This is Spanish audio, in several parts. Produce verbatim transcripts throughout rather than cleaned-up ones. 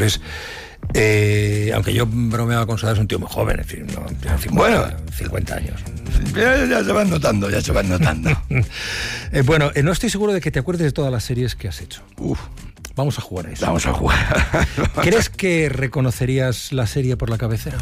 actores. Eh, aunque yo bromeaba con Soda, es un tío muy joven, en fin, ¿no? cincuenta, bueno, cincuenta años. Ya, ya se van notando, ya se van notando. eh, bueno, eh, no estoy seguro de que te acuerdes de todas las series que has hecho. Uf. Vamos a jugar a eso. Vamos a jugar. ¿Crees que reconocerías la serie por la cabecera?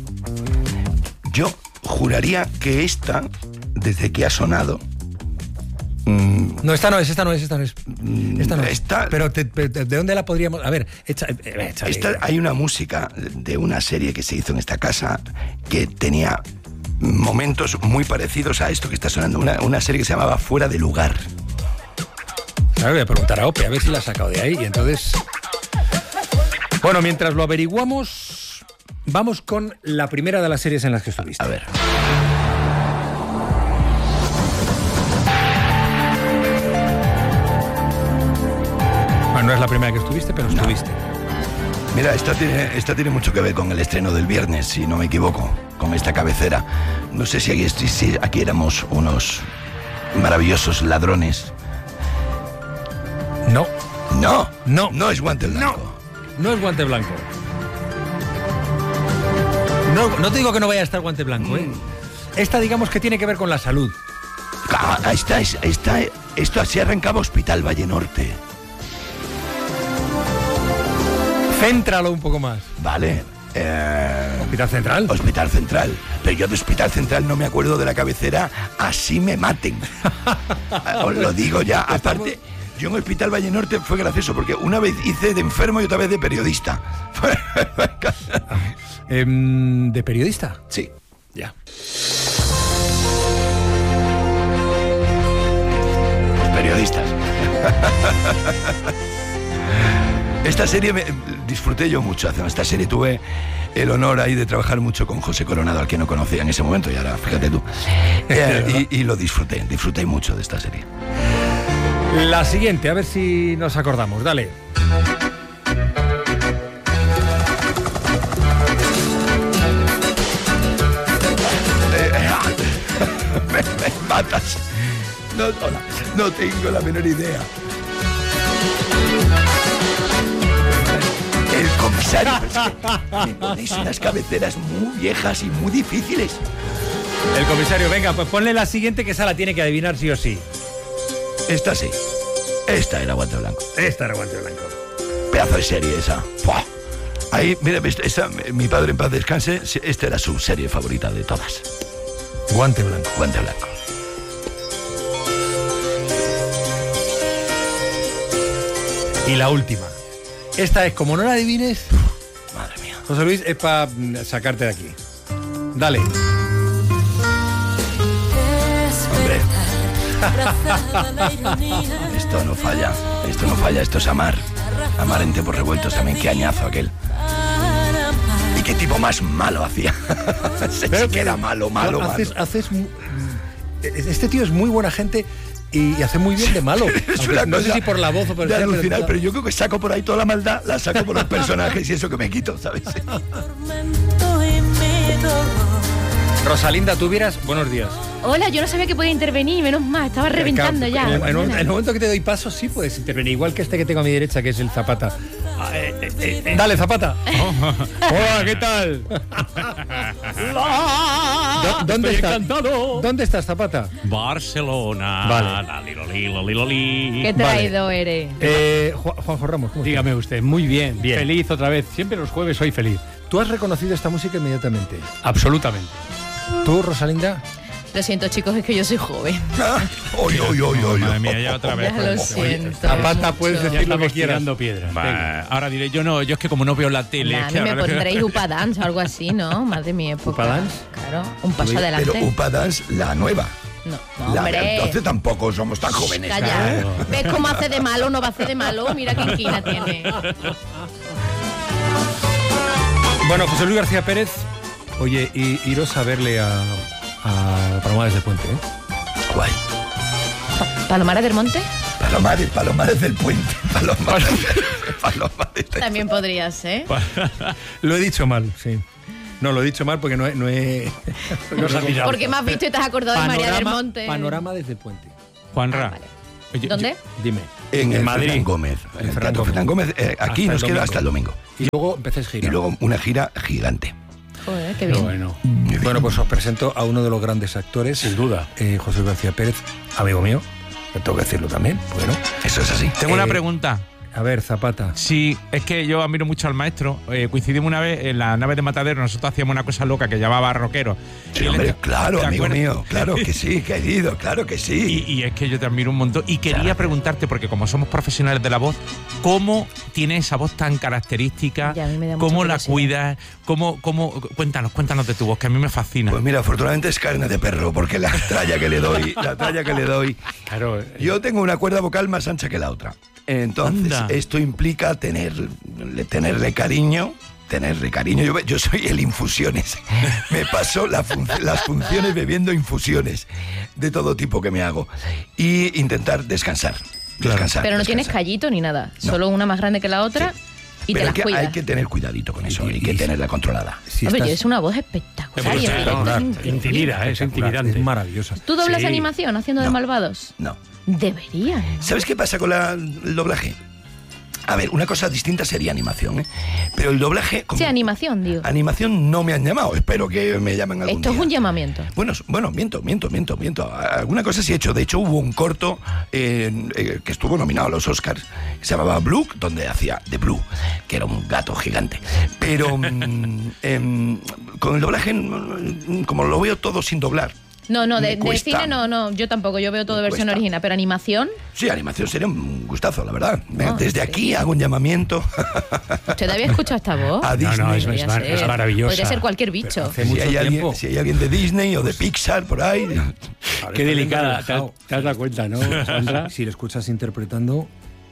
Yo juraría que esta, desde que ha sonado... Mmm, no, esta no es, esta no es, esta no es. Esta no es. Esta, Pero te, te, ¿de dónde la podríamos...? A ver, echa, echa, esta, hay una música de una serie que se hizo en esta casa que tenía momentos muy parecidos a esto que está sonando. Una, una serie que se llamaba Fuera de Lugar. Ahora voy a preguntar a Ope, a ver si la ha sacado de ahí. Y entonces... Bueno, mientras lo averiguamos, vamos con la primera de las series en las que estuviste. A ver... No es la primera que estuviste, pero estuviste. No. Mira, esta tiene, esta tiene mucho que ver con el estreno del viernes, si no me equivoco, con esta cabecera. No sé si aquí, si aquí éramos unos maravillosos ladrones. No. No. No. No es Guante Blanco. No, no es Guante Blanco. No, no te digo que no vaya a estar Guante Blanco, ¿eh? Mm. Esta, digamos que tiene que ver con la salud. Ah, esta, esta, esto así arrancaba Hospital Valle Norte. Céntralo un poco más. Vale. Eh, ¿Hospital Central? Hospital Central. Pero yo de Hospital Central no me acuerdo de la cabecera. Así me maten. Os lo digo ya. Aparte, yo en Hospital Valle Norte fue gracioso porque una vez hice de enfermo y otra vez de periodista. eh, ¿De periodista? Sí. Ya. Los periodistas. Esta serie me, disfruté yo mucho. Esta serie tuve el honor ahí de trabajar mucho con José Coronado, al que no conocía en ese momento, y ahora fíjate tú. Eh, y, y lo disfruté, disfruté mucho de esta serie. La siguiente, a ver si nos acordamos. Dale. Eh, me, me matas. No, no, no tengo la menor idea. El comisario, es que me ponéis unas cabeceras muy viejas y muy difíciles. El comisario, venga, pues ponle la siguiente, que esa la tiene que adivinar sí o sí. Esta sí. Esta era Guante Blanco. Esta era Guante Blanco. Pedazo de serie esa. ¡Fua! Ahí, mira, esta, mi padre en paz descanse, esta era su serie favorita de todas. Guante Blanco. Guante Blanco. Y la última. Esta es, como no la adivines... Madre mía. José Luis, es para sacarte de aquí. Dale. Hombre. Esto no falla. Esto no falla. Esto es Amar. Amar en tiempos revueltos también. Qué añazo aquel. Y qué tipo más malo hacía. Se que era malo, malo, no, haces, malo. Haces, este tío es muy buena gente... Y hace muy bien de malo. Es una no cosa sé si por la voz o por de el alucinar, pero, pero yo creo que saco por ahí toda la maldad, la saco por los personajes y eso que me quito, ¿sabes? Rosalinda, tú vieras... Buenos días. Hola, yo no sabía que podía intervenir, menos mal, estaba reventando ya. En, en, en el momento que te doy paso, sí puedes intervenir, igual que este que tengo a mi derecha, que es el Zapata. Eh, eh, eh, dale, Zapata. Hola, ¿qué tal? ¿Dónde está? Encantado. ¿Dónde estás, Zapata? Barcelona. Vale. Qué traidor vale. eres. Eh, Juanjo Ramos, ¿cómo dígame estás? usted, muy bien, bien. Feliz otra vez. Siempre los jueves soy feliz. ¿Tú has reconocido esta música inmediatamente? Absolutamente. ¿Tú, Rosalinda? Lo siento, chicos, es que yo soy joven. Oy, oy, oy, oy. Madre mía, ya otra vez. Ya lo siento. Zapata, puedes decir lo que quieras. Tirando piedras. Va, ahora diré, yo no, yo es que como no veo la tele... Nah, es que a mí me ahora pondréis que... Upa Dance o algo así, ¿no? Más de mi época. ¿Upa Dance? Claro, un paso adelante. Pero Upa Dance, la nueva. No, no la hombre. de entonces tampoco somos tan jóvenes. Calla. Claro. ¿Ves cómo hace de malo? No va a hacer de malo. Mira qué inquina tiene. Bueno, José Luis García Pérez, oye, y, iros a verle a, a Palomares del Puente, ¿eh? Guay. ¿Palomares del Monte? Palomares, Palomares del Puente. Palomares, Palomares del... También podría ser. Lo he dicho mal, sí. No, lo he dicho mal porque no he... No he no he Porque me has visto y te has acordado de María del Monte. Panorama desde el Puente. Juanra. Ah, vale. Oye, ¿Dónde? yo- Dime. En, En el Madrid. Fernán Gómez. En el Teatro Fernán Gómez. eh, aquí Hasta nos el queda domingo. hasta el domingo. Y luego empecéis gira. Y luego una gira gigante. Joder, qué Pero bien. bueno. Muy bien. Bueno, pues os presento a uno de los grandes actores. Sin duda. eh, José García Pérez, amigo mío. Tengo que decirlo también. Bueno, Eso es así. Tengo una Eh, pregunta. a ver, Zapata. Sí, es que yo admiro mucho al maestro. Eh, coincidimos una vez en la nave de Matadero, nosotros hacíamos una cosa loca que llamaba rockero. Sí, Y él hombre, decía, claro, ¿te amigo acuerdas? mío. Claro que sí, querido, claro que sí. Y, y es que yo te admiro un montón. Y quería Claro. preguntarte, porque como somos profesionales de la voz, ¿cómo tiene esa voz tan característica? Ya, a mí me da mucha ¿Cómo la curiosidad. cuidas? ¿Cómo, cómo, cuéntanos, cuéntanos de tu voz, que a mí me fascina. Pues mira, afortunadamente es carne de perro, porque la tralla que le doy, la tralla que le doy. Claro. Yo tengo una cuerda vocal más ancha que la otra. Entonces, Anda. esto implica tener, tenerle cariño, tenerle cariño. Yo, yo soy el infusiones. Me paso la fun- las funciones bebiendo infusiones de todo tipo que me hago. Y intentar descansar. Descansar. Pero no descansar. tienes callito ni nada. No. Solo una más grande que la otra y Pero te hay las que, cuidas. hay que tener cuidadito con eso, Y- hay que y- tenerla controlada. Si Hombre, estás- tienes una voz espectacular. y en directo es espectacular. increíble. Intimida, ¿eh? es intimidante. Es maravillosa. ¿Tú doblas Sí. animación haciendo de No. malvados? No. Deberías. ¿Sabes qué pasa con la- el doblaje? A ver, una cosa distinta sería animación, ¿eh? Pero el doblaje... como- Sí, animación, digo. Animación no me han llamado, espero que me llamen algún Esto es día. un llamamiento. Bueno, s- bueno, miento, miento, miento, miento. Alguna cosa sí he hecho. De hecho, hubo un corto eh, eh, que estuvo nominado a los Oscars, que se llamaba Blue, donde hacía de Blue, que era un gato gigante. Pero mm, em, con el doblaje, mm, como lo veo todo sin doblar. No, no, Me de, de cuesta. cine no, no, yo tampoco, yo veo todo Me versión cuesta. original, pero animación, Sí, animación sería un gustazo, la verdad. Venga, Ah, desde sí. aquí hago un llamamiento ¿usted había escuchado esta voz? a No, Disney. no, es, Podría es mar- ser. es maravillosa. Podría ser cualquier bicho. hace si, mucho hay alguien, tiempo. si hay alguien de Disney o de Pixar por ahí. Qué delicada. ¿Te has, te has dado cuenta, no, Sandra? Si le escuchas interpretando,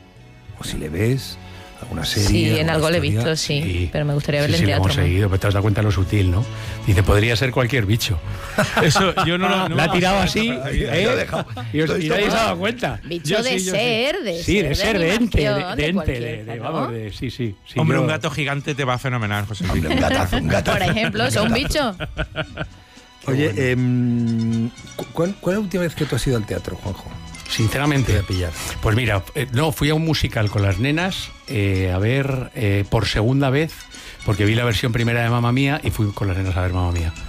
o si le ves alguna serie. Sí, en alguna algo le he historia. visto, sí, pero me gustaría verle sí, sí, en lo teatro. hemos seguido, pero te has dado cuenta lo sutil, ¿no? Dice, podría ser cualquier bicho. Eso, yo no, lo- no La ha lo- tirado así, Ahí, ¿eh? ahí lo he dejado. Y, os, Lo he y visto nadie se por- ha dado cuenta. Bicho Yo de sí, yo ser, de Sí, de ser, de ente, de, animación, de ente, cualquier de, de- cosa, vamos, ¿no? de, sí, sí. sí, Hombre, yo- un gato gigante te va fenomenal, José Luis. Hombre, un gatazo, un gatazo. Por ejemplo, eso es un bicho. Oye, em, cu- ¿cuál, ¿cuál es la última vez que tú has ido al teatro, Juanjo? Te Sinceramente, voy a pillar. pues mira, eh, no, fui a un musical con las nenas eh, a ver eh, por segunda vez, porque vi la versión primera de Mamma Mía y fui con las nenas a ver Mamma Mía.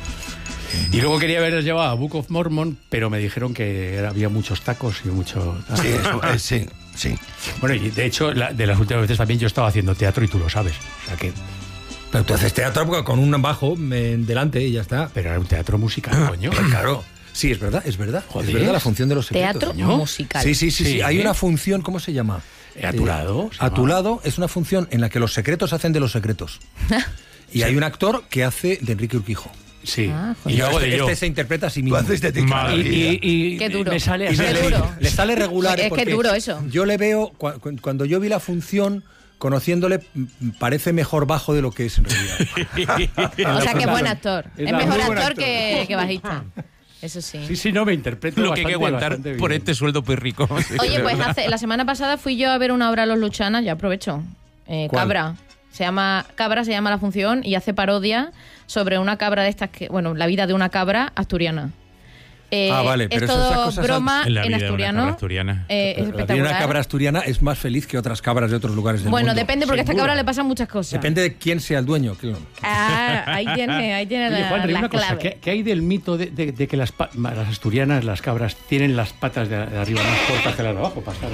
Y luego quería haberles llevado a Book of Mormon, pero me dijeron que era- había muchos tacos y mucho... Sí, eso, eh, sí, sí. Bueno, y de hecho, la- de las últimas veces también yo estaba haciendo teatro y tú lo sabes. O sea que... Pero tú haces teatro con un bajo en delante y ya está. Pero era un teatro musical, coño. Pues claro. Sí, es verdad, es verdad. Joder. Es verdad la función de los secretos. Teatro ¿no? musical. Sí, sí, sí, sí. Sí, Hay ¿eh? una función, ¿cómo se llama? Eh, a tu lado, se A tu llama. lado es una función en la que los secretos hacen de los secretos. Y hay un actor que hace de Enrique Urquijo. Sí. Ah, joder. y yo hago de este, yo. este se interpreta a sí Tú mismo. haces de ti. Madre Y, y- y Qué duro. me sale Y así. le, Qué duro. le sale regular. Es que porque es duro eso. Yo le veo, cua- cu- cuando yo vi la función, conociéndole, m- parece mejor bajo de lo que es en realidad. O sea, que es la- buen actor. es Es la- mejor muy buen actor actor. que, que bajista. Eso sí. Sí, sí, no, me interpreto Lo que hay que bastante, aguantar bastante por bien. este sueldo muy rico. Oye, pues hace, la semana pasada fui yo a ver una obra de los Luchana, ya aprovecho. Eh, ¿Cuál? Cabra. Se llama Cabra, se llama la función, y hace parodia sobre una cabra de estas que, bueno, la vida de una cabra asturiana. Eh, Ah, vale, pero es eso- esas todo cosas broma En la en vida de una asturiano. cabra asturiana. Eh, es La de una espectacular. cabra asturiana es más feliz que otras cabras de otros lugares del Bueno, mundo. depende, porque a esta Sin duda. cabra le pasan muchas cosas. Depende de quién sea el dueño. claro. Ah, ahí tiene, ahí tiene Oye, la, Juan, la una cosa, clave. ¿qué, qué hay del mito de, de- de que las, pa- las asturianas, las cabras, tienen las patas de, de arriba más cortas que las de abajo para estar de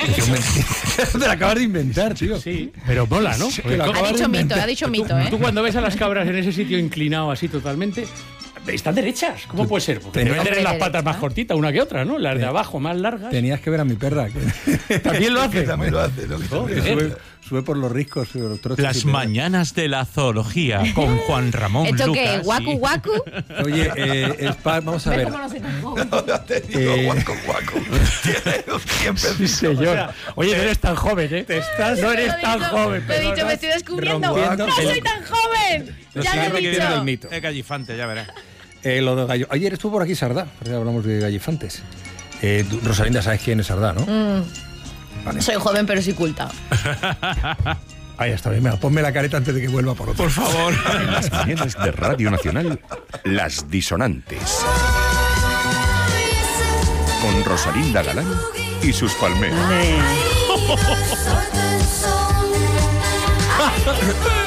pie? Te la acabas de inventar, tío. Sí, pero mola, ¿no? Sí, Porque lo co- Ha acabas de dicho mito, inventar. ha dicho tú, mito, ¿eh? tú cuando ves a las cabras en ese sitio inclinado así totalmente, están derechas. ¿Cómo puede ser? Porque Tenía- deben tener las Hombre, patas derecha. más cortitas una que otra, ¿no? Las de abajo más largas. Tenías que ver a mi perra, que, También lo Que hace. también lo hace, ¿no? Que también que lo hace. sube, sube por los riscos. y los trozos Las y te- mañanas de la zoología con Juan Ramón ¿Esto Lucas. qué? y- ¿Guacu, guacu? Oye, eh, es pa- vamos a ¿Ves ver. cómo no soy tan joven? No te digo, Eh, guaco, guaco. Tiene los tiempos. Sí, señor. Oye, no eres tan joven, ¿eh? no eres Lo he tan dicho, joven. Lo he pero dicho, no- me estoy descubriendo. rompiendo ¡No el- soy tan joven! Los Ya lo cigarros he que vienen del dicho. mito. Es gallifante, ya verás. Eh, lo de gallo. Ayer estuvo por aquí Sardá, porque hablamos de gallifantes. Eh, tú, Rosalinda, ¿sabes quién es Sardá, no? Vale. Soy joven, pero sí culta. Ahí está bien. Venga, ponme la careta antes de que vuelva por otro. Por favor. En las mañanas de Radio Nacional, Las Disonantes. Con Rosalinda Galán y sus palmeras. Jeder sollte Song.